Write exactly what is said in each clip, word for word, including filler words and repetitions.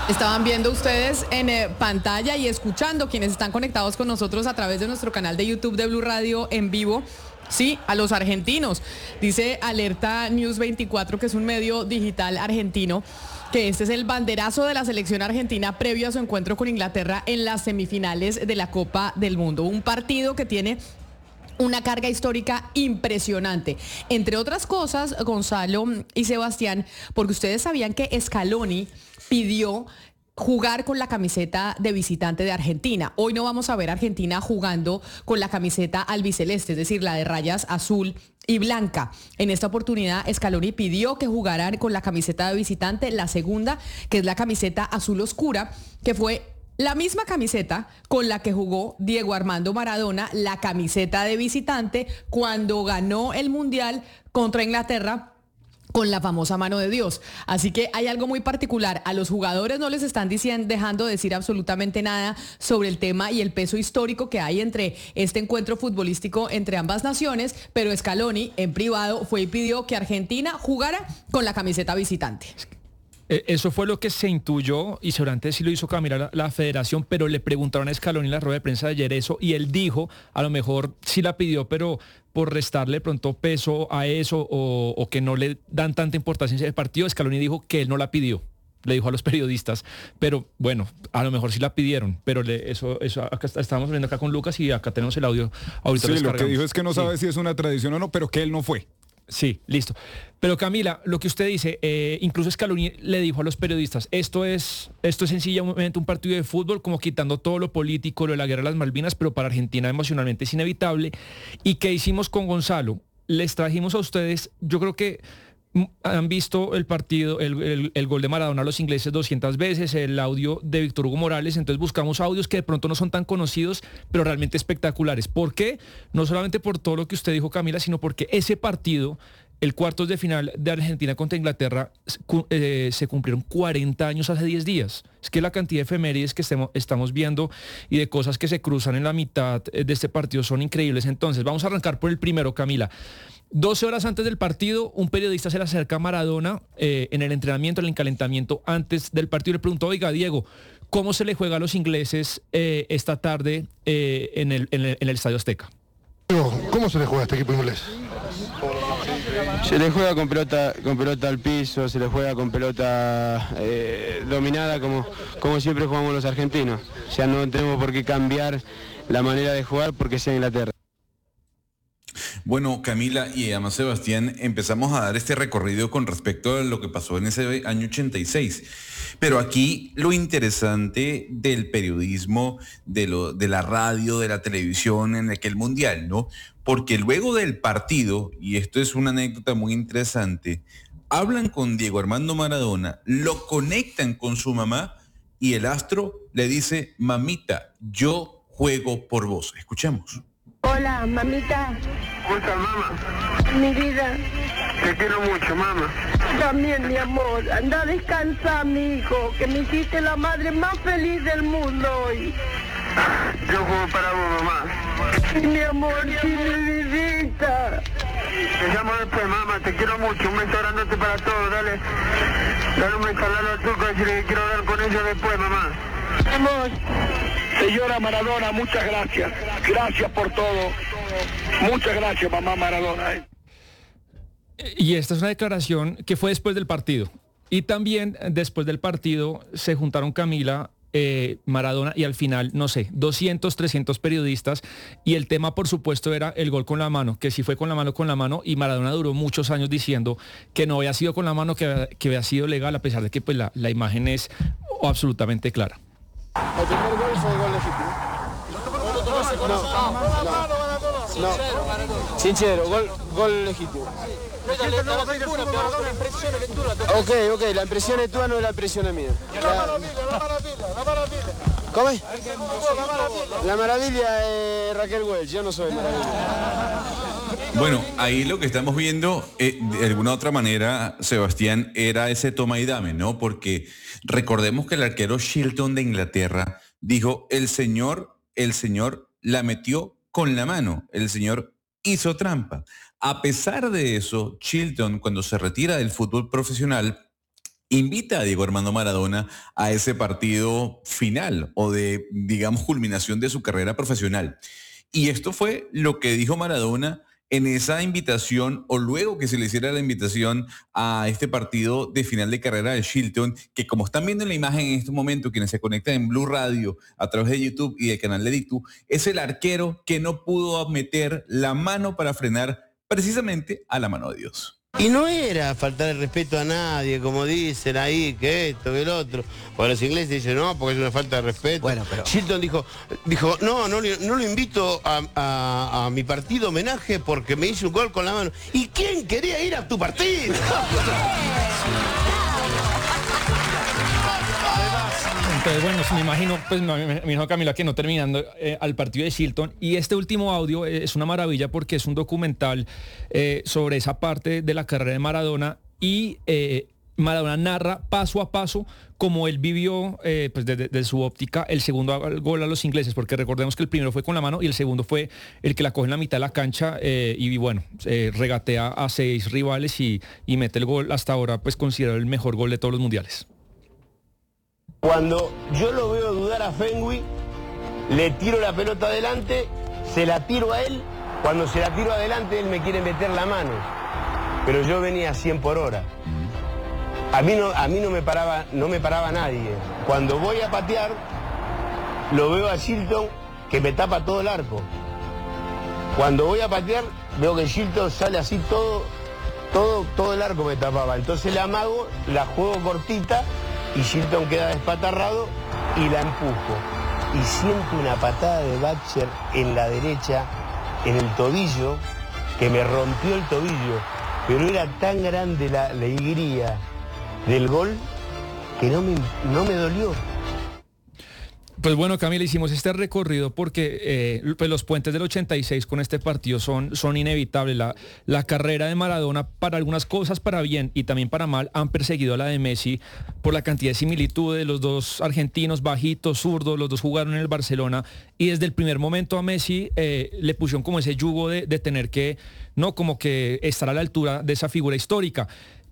Estaban viendo ustedes en eh, pantalla y escuchando quienes están conectados con nosotros a través de nuestro canal de YouTube de Blue Radio en vivo. Sí, a los argentinos. Dice Alerta News veinticuatro, que es un medio digital argentino, que este es el banderazo de la selección argentina previo a su encuentro con Inglaterra en las semifinales de la Copa del Mundo. Un partido que tiene una carga histórica impresionante. Entre otras cosas, Gonzalo y Sebastián, porque ustedes sabían que Scaloni pidió jugar con la camiseta de visitante de Argentina. Hoy no vamos a ver a Argentina jugando con la camiseta albiceleste, es decir, la de rayas azul y blanca. En esta oportunidad, Scaloni pidió que jugaran con la camiseta de visitante, la segunda, que es la camiseta azul oscura, que fue la misma camiseta con la que jugó Diego Armando Maradona, la camiseta de visitante, cuando ganó el Mundial contra Inglaterra con la famosa mano de Dios. Así que hay algo muy particular. A los jugadores no les están diciendo, dejando decir absolutamente nada sobre el tema y el peso histórico que hay entre este encuentro futbolístico entre ambas naciones, pero Scaloni en privado fue y pidió que Argentina jugara con la camiseta visitante. Eso fue lo que se intuyó y seguramente sí lo hizo Camila la, la federación, pero le preguntaron a Scaloni en la rueda de prensa de ayer eso y él dijo, a lo mejor sí la pidió, pero por restarle pronto peso a eso o, o que no le dan tanta importancia en ese partido, Scaloni dijo que él no la pidió. Le dijo a los periodistas, pero bueno, a lo mejor sí la pidieron, pero le, eso, eso acá estábamos viendo acá con Lucas y acá tenemos el audio. Ahorita sí, lo, lo que dijo es que no sabe sí. si es una tradición o no, pero que él no fue. Sí, listo. Pero Camila, lo que usted dice, eh, incluso Scaloni le dijo a los periodistas, esto es, esto es sencillamente un partido de fútbol, como quitando todo lo político, lo de la guerra de las Malvinas, pero para Argentina emocionalmente es inevitable. ¿Y qué hicimos con Gonzalo? Les trajimos a ustedes, yo creo que han visto el partido, el, el, el gol de Maradona a los ingleses doscientas veces, el audio de Víctor Hugo Morales, entonces buscamos audios que de pronto no son tan conocidos, pero realmente espectaculares. ¿Por qué? No solamente por todo lo que usted dijo, Camila, sino porque ese partido, el cuartos de final de Argentina contra Inglaterra, eh, se cumplieron cuarenta años hace diez días. Es que la cantidad de efemérides que estemos, estamos viendo y de cosas que se cruzan en la mitad de este partido son increíbles. Entonces, vamos a arrancar por el primero, Camila. doce horas antes del partido, un periodista se le acerca a Maradona eh, en el entrenamiento, en el calentamiento antes del partido. Le preguntó, oiga, Diego, ¿cómo se le juega a los ingleses eh, esta tarde eh, en, el, en, el, en el Estadio Azteca? ¿Cómo se le juega a este equipo inglés? Se le juega con pelota, con pelota al piso, se le juega con pelota eh, dominada como, como siempre jugamos los argentinos. O sea, no tenemos por qué cambiar la manera de jugar porque sea Inglaterra. Bueno, Camila y además Sebastián, empezamos a dar este recorrido con respecto a lo que pasó en ese año ochenta y seis. Pero aquí lo interesante del periodismo, de, lo, de la radio, de la televisión en aquel mundial, ¿no? Porque luego del partido, y esto es una anécdota muy interesante, hablan con Diego Armando Maradona, lo conectan con su mamá y el astro le dice, mamita, yo juego por vos. Escuchemos. Hola, mamita. ¿Cómo estás, mamá? Mi vida. Te quiero mucho, mamá. También, mi amor. Anda a descansar, mi hijo, que me hiciste la madre más feliz del mundo hoy. Yo juego para vos, mamá. Sí, mi amor, sí, mi vidita. Te llamo después, mamá. Te quiero mucho. Un beso grandote para todos. Dale, dale un beso a los turcos. Decirle que quiero hablar con ellos después, mamá. Vamos. Señora Maradona, muchas gracias. Gracias por todo. Muchas gracias, mamá Maradona. Y esta es una declaración que fue después del partido. Y también después del partido se juntaron Camila, eh, Maradona y al final, no sé, doscientos, trescientos periodistas. Y el tema, por supuesto, era el gol con la mano, que sí fue con la mano, con la mano. Y Maradona duró muchos años diciendo que no había sido con la mano, que, que había sido legal, a pesar de que pues, la, la imagen es absolutamente clara. El primer gol fue gol legítimo. No, no, no. Sincero, gol, gol legítimo. Ok, ok, la impresión es tuya, no la impresión es mía. La maravilla, la maravilla, la maravilla. ¿Cómo es? La maravilla es Raquel Welch, yo no soy maravilla. Bueno, ahí lo que estamos viendo, eh, de alguna otra manera, Sebastián, era ese toma y dame, ¿no? Porque recordemos que el arquero Shilton de Inglaterra dijo, el señor, el señor la metió con la mano, el señor hizo trampa. A pesar de eso, Shilton, cuando se retira del fútbol profesional, invita a Diego Armando Maradona a ese partido final o de, digamos, culminación de su carrera profesional. Y esto fue lo que dijo Maradona en esa invitación, o luego que se le hiciera la invitación a este partido de final de carrera de Shilton, que como están viendo en la imagen en este momento, quienes se conectan en Blue Radio a través de YouTube y del canal de Ditu, es el arquero que no pudo meter la mano para frenar precisamente a la mano de Dios. Y no era faltar el respeto a nadie, como dicen ahí, que esto, que el otro. Porque los ingleses dicen, no, porque es una falta de respeto. Bueno, pero... Shilton dijo, dijo no, no, no lo invito a, a, a mi partido homenaje porque me hizo un gol con la mano. ¿Y quién quería ir a tu partido? Entonces, bueno, me imagino, pues me imagino, Camila, que no terminando eh, al partido de Shilton. Y este último audio es una maravilla porque es un documental eh, sobre esa parte de la carrera de Maradona y eh, Maradona narra paso a paso como él vivió, eh, pues desde, desde su óptica, el segundo gol a los ingleses, porque recordemos que el primero fue con la mano y el segundo fue el que la coge en la mitad de la cancha eh, y bueno, eh, regatea a seis rivales y, y mete el gol hasta ahora, pues considerado el mejor gol de todos los mundiales. Cuando yo lo veo dudar a Fenwick, le tiro la pelota adelante, se la tiro a él, cuando se la tiro adelante él me quiere meter la mano, pero yo venía a cien por hora. A mí no, a mí no me paraba, no me paraba nadie. Cuando voy a patear, lo veo a Shilton que me tapa todo el arco. Cuando voy a patear, veo que Shilton sale así todo, todo, todo el arco me tapaba. Entonces la amago, la juego cortita, y Shilton queda despatarrado y la empujo. Y siento una patada de Batcher en la derecha, en el tobillo, que me rompió el tobillo. Pero era tan grande la alegría del gol que no me, no me dolió. Pues bueno, Camila, hicimos este recorrido porque eh, pues los puentes del ochenta y seis con este partido son, son inevitables. La, la carrera de Maradona, para algunas cosas para bien y también para mal, han perseguido a la de Messi por la cantidad de similitudes. Los dos argentinos, bajitos, zurdos, los dos jugaron en el Barcelona y desde el primer momento a Messi eh, le pusieron como ese yugo de, de tener que, no, como que estar a la altura de esa figura histórica.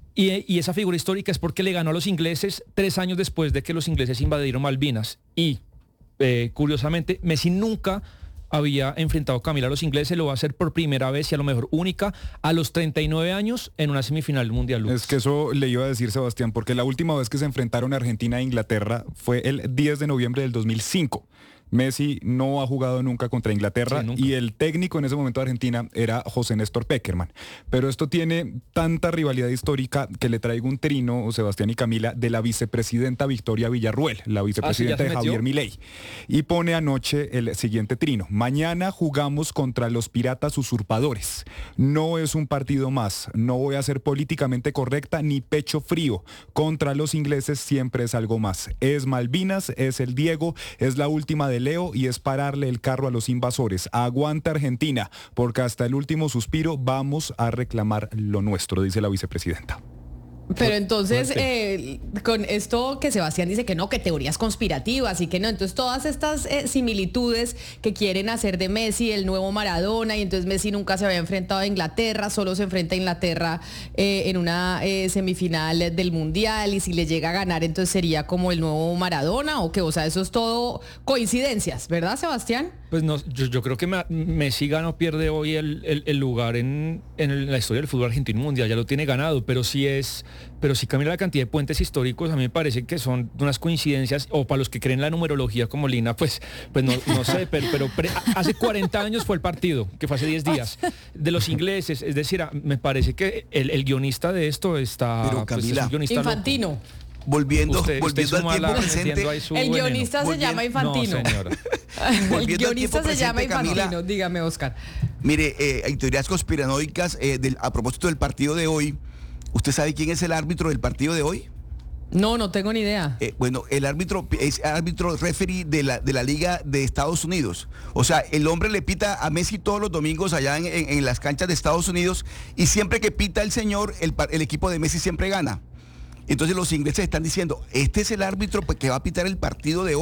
Y, y esa figura histórica es porque le ganó a los ingleses tres años después de que los ingleses invadieron Malvinas. Y Eh, curiosamente, Messi nunca había enfrentado a Camila a los ingleses, lo va a hacer por primera vez y a lo mejor única a los treinta y nueve años en una semifinal mundial. Lucas. Es que eso le iba a decir Sebastián, porque la última vez que se enfrentaron Argentina e Inglaterra fue el diez de noviembre del dos mil cinco. Messi no ha jugado nunca contra Inglaterra, sí, y el técnico en ese momento de Argentina era José Néstor Pekerman. Pero esto tiene tanta rivalidad histórica que le traigo un trino, Sebastián y Camila, de la vicepresidenta Victoria Villarruel, la vicepresidenta ah, ¿sí, de Javier Milei. Y pone anoche el siguiente trino: mañana jugamos contra los piratas usurpadores. No es un partido más, no voy a ser políticamente correcta ni pecho frío. Contra los ingleses siempre es algo más. Es Malvinas, es el Diego, es la última de Leo y es pararle el carro a los invasores. Aguanta Argentina, porque hasta el último suspiro vamos a reclamar lo nuestro, dice la vicepresidenta. Pero entonces, eh, con esto que Sebastián dice que no, que teorías conspirativas y que no, entonces todas estas eh, similitudes que quieren hacer de Messi el nuevo Maradona, y entonces Messi nunca se había enfrentado a Inglaterra, solo se enfrenta a Inglaterra eh, en una eh, semifinal del Mundial, y si le llega a ganar entonces sería como el nuevo Maradona, o qué, o sea, eso es todo coincidencias, ¿verdad, Sebastián? Pues no, yo, yo creo que Messi gana o pierde hoy el, el, el lugar en, en la historia del fútbol argentino mundial, ya lo tiene ganado, pero sí es... Pero si cambia la cantidad de puentes históricos, a mí me parece que son unas coincidencias, o para los que creen la numerología como Lina, pues, pues no, no sé, pero, pero pre, hace cuarenta años fue el partido, que fue hace diez días, de los ingleses. Es decir, me parece que el, el guionista de esto está... Pero Camila, pues, es un guionista Infantino. Loco. Volviendo, usted, volviendo usted al tiempo presente. El guionista se llama Infantino. No, señora. El guionista se presente, llama Infantino, Camila, dígame, Oscar. Mire, eh, hay teorías conspiranoicas eh, del, a propósito del partido de hoy. ¿Usted sabe quién es el árbitro del partido de hoy? No, no tengo ni idea. Eh, bueno, el árbitro es árbitro referee de la, de la Liga de Estados Unidos. O sea, el hombre le pita a Messi todos los domingos allá en, en, en las canchas de Estados Unidos, y siempre que pita el señor, el, el equipo de Messi siempre gana. Entonces los ingleses están diciendo, este es el árbitro que va a pitar el partido de hoy.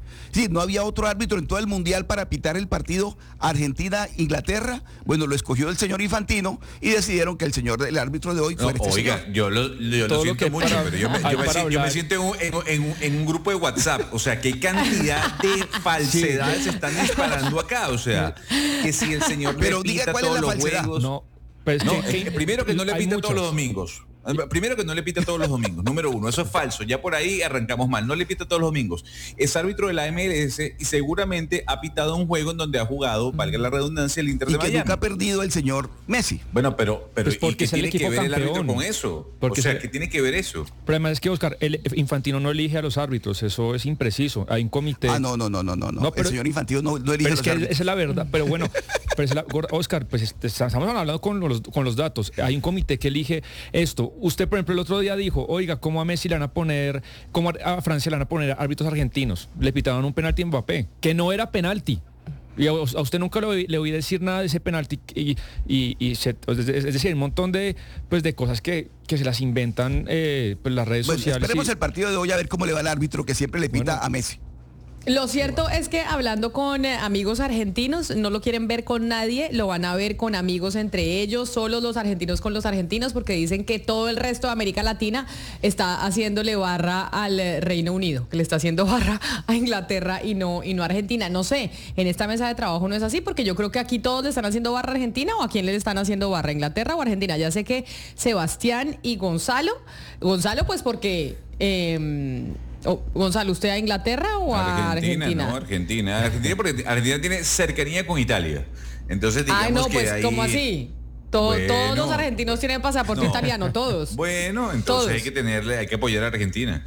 Sí, no había otro árbitro en todo el mundial para pitar el partido Argentina-Inglaterra. Bueno, lo escogió el señor Infantino y decidieron que el señor, el árbitro de hoy no, fuera este oiga, señor. yo lo, yo lo siento lo mucho, para, pero yo me, yo me, siento, yo me siento en un, en, en, en un grupo de WhatsApp. O sea, qué cantidad de falsedades sí. están disparando acá. O sea, que si el señor pero le diga pita cuál todos es la los falsedad. juegos. No, pues no, que, que, primero que no le pita muchos. todos los domingos. Primero que no le pita todos los domingos, número uno, eso es falso, ya por ahí arrancamos mal, no le pita todos los domingos. Es árbitro de la M L S y seguramente ha pitado un juego en donde ha jugado, valga la redundancia, el Inter y de que Miami. nunca ha perdido el señor Messi. Bueno, pero, pero pues porque ¿y qué es el tiene que ver campeón. el árbitro con eso? Porque o sea, se... ¿qué tiene que ver eso? Pero además es que, Oscar, el Infantino no elige a los árbitros, eso es impreciso. Hay un comité. Ah, no, no, no, no, no. no pero, el señor Infantino no, no elige pero a los es que árbitros. esa es la verdad. Pero bueno, pero es la, Oscar, pues estamos hablando con los, con los datos. Hay un comité que elige esto. Usted, por ejemplo, el otro día dijo, oiga, ¿cómo a Messi le van a poner, cómo a Francia le van a poner árbitros argentinos? Le pitaban un penalti a Mbappé, que no era penalti. Y a, a usted nunca le, le oí decir nada de ese penalti. Y, y, y se, es decir, un montón de, pues, de cosas que, que se las inventan eh, pues, las redes bueno, sociales. Esperemos y... el partido de hoy a ver cómo le va al árbitro que siempre le pita bueno. a Messi. Lo cierto es que hablando con eh, amigos argentinos, no lo quieren ver con nadie, lo van a ver con amigos entre ellos, solo los argentinos con los argentinos, porque dicen que todo el resto de América Latina está haciéndole barra al eh, Reino Unido, que le está haciendo barra a Inglaterra y no, y no a Argentina. No sé, en esta mesa de trabajo no es así, porque yo creo que aquí todos le están haciendo barra a Argentina, o a quién le están haciendo barra, Inglaterra o Argentina. Ya sé que Sebastián y Gonzalo, Gonzalo pues porque... Eh, Oh, Gonzalo, ¿usted a Inglaterra o a Argentina? Argentina? No, Argentina. Argentina porque Argentina tiene cercanía con Italia. Entonces digamos Ay, no, que pues, ahí... ¿cómo así? Todo, bueno, todos los argentinos tienen pasaporte no. italiano, todos. Bueno, entonces todos. hay que tenerle, hay que apoyar a Argentina.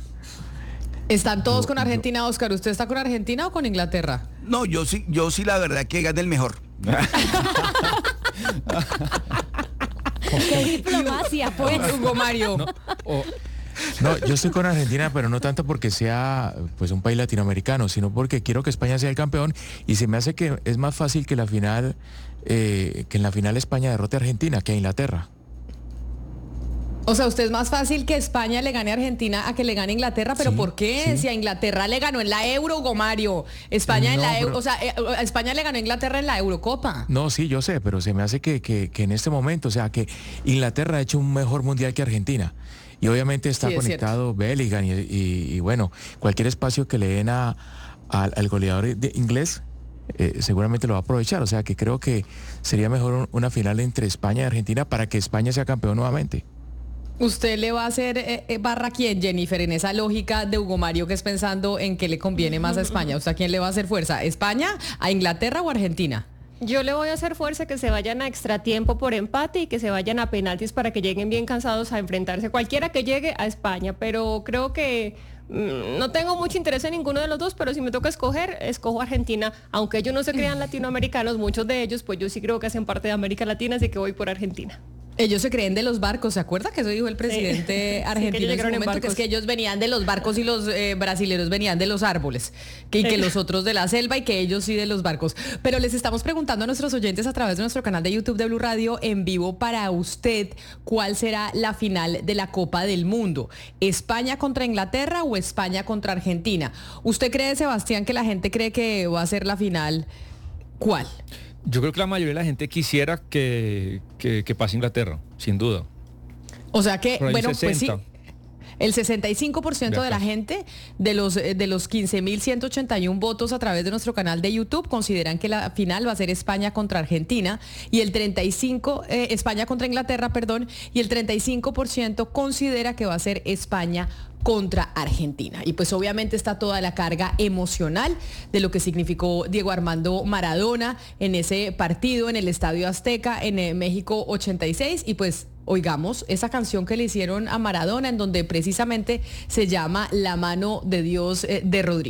¿Están todos no, con Argentina, no. Oscar? ¿Usted está con Argentina o con Inglaterra? No, yo sí, yo sí la verdad que gane el mejor. ¡Qué diplomacia, pues! Hugo Mario. No, oh. No, yo estoy con Argentina, pero no tanto porque sea pues un país latinoamericano, sino porque quiero que España sea el campeón y se me hace que es más fácil que la final, eh, que en la final España derrote a Argentina que a Inglaterra. O sea, usted es más fácil que España le gane a Argentina a que le gane a Inglaterra, pero sí, ¿por qué? Sí. Si a Inglaterra le ganó en la Euro, Hugo Mario. España no, en la Euro, pero... o sea, a España le ganó a Inglaterra en la Eurocopa. No, sí, yo sé, pero se me hace que, que, que en este momento, o sea, que Inglaterra ha hecho un mejor mundial que Argentina. Y obviamente está sí, conectado Bellingham y, y, y bueno, cualquier espacio que le den a, a, al goleador de inglés eh, seguramente lo va a aprovechar. O sea que creo que sería mejor una final entre España y Argentina para que España sea campeón nuevamente. ¿Usted le va a hacer eh, barra a quién, Jennifer, en esa lógica de Hugo Mario que es pensando en qué le conviene más a España? ¿Usted a quién le va a hacer fuerza? ¿España, a Inglaterra o a Argentina? Yo le voy a hacer fuerza que se vayan a extratiempo por empate y que se vayan a penaltis para que lleguen bien cansados a enfrentarse. Cualquiera que llegue a España, pero creo que mmm, no tengo mucho interés en ninguno de los dos, pero si me toca escoger, escojo a Argentina. Aunque ellos no se crean latinoamericanos, muchos de ellos, pues yo sí creo que hacen parte de América Latina, así que voy por Argentina. Ellos se creen de los barcos, ¿se acuerda? Que eso dijo el presidente sí. argentino sí, que en su momento, en que es que ellos venían de los barcos y los eh, brasileños venían de los árboles, que, y que los otros de la selva y que ellos sí de los barcos. Pero les estamos preguntando a nuestros oyentes a través de nuestro canal de YouTube de Blue Radio en vivo para usted, ¿cuál será la final de la Copa del Mundo? ¿España contra Inglaterra o España contra Argentina? ¿Usted cree, Sebastián, que la gente cree que va a ser la final? ¿Cuál? Yo creo que la mayoría de la gente quisiera que, que, que pase Inglaterra, sin duda. O sea que, bueno, pues sí, el sesenta y cinco por ciento de, de la gente de los, de los quince mil ciento ochenta y uno votos a través de nuestro canal de YouTube consideran que la final va a ser España contra Argentina y el treinta y cinco por ciento, eh, España contra Inglaterra, perdón, y el treinta y cinco por ciento considera que va a ser España contra Argentina. Y pues obviamente está toda la carga emocional de lo que significó Diego Armando Maradona en ese partido en el Estadio Azteca en eh, México ochenta y seis y pues oigamos esa canción que le hicieron a Maradona en donde precisamente se llama La mano de Dios eh, de Rodrigo.